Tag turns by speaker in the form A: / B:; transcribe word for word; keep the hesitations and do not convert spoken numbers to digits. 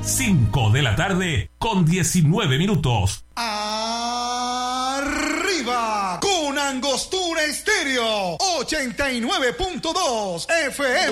A: cinco de la tarde con diecinueve minutos.
B: Arriba con Angostura Estéreo ochenta y nueve punto dos F M.